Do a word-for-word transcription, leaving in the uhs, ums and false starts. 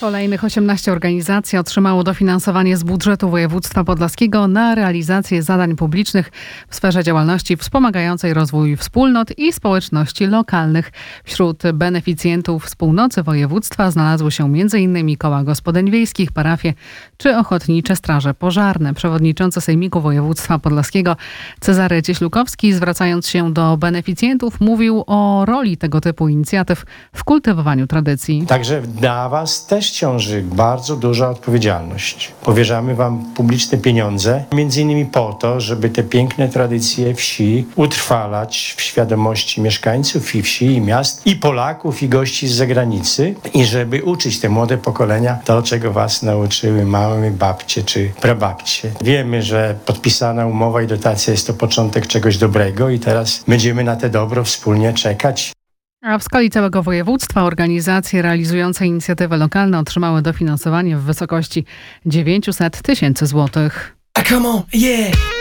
Kolejnych osiemnaście organizacji otrzymało dofinansowanie z budżetu województwa podlaskiego na realizację zadań publicznych w sferze działalności wspomagającej rozwój wspólnot i społeczności lokalnych. Wśród beneficjentów z północy województwa znalazły się między innymi koła gospodyń wiejskich, parafie czy ochotnicze straże pożarne. Przewodniczący Sejmiku Województwa Podlaskiego Cezary Cieślukowski, zwracając się do beneficjentów, mówił o roli tego typu inicjatyw w kultywowaniu tradycji. Także na Was też ciąży bardzo duża odpowiedzialność. Powierzamy Wam publiczne pieniądze, między innymi po to, żeby te piękne tradycje wsi utrwalać w świadomości mieszkańców i wsi, i miast, i Polaków, i gości z zagranicy, i żeby uczyć te młode pokolenia to, czego Was nauczyły mamy, babcie czy prababcie. Wiemy, że podpisana umowa i dotacja jest to początek czegoś dobrego i teraz będziemy na te dobro wspólnie czekać. A w skali całego województwa organizacje realizujące inicjatywy lokalne otrzymały dofinansowanie w wysokości dziewięćset tysięcy złotych. Come on, yeah!